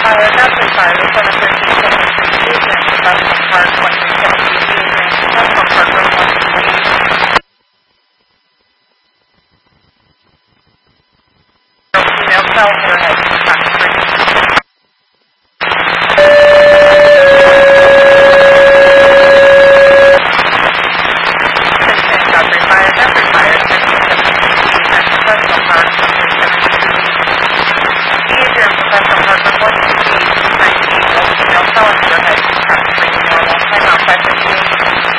Not too far. This one is 1373 Grand Professional Park, 2372 Grand Professional Park, Room 128.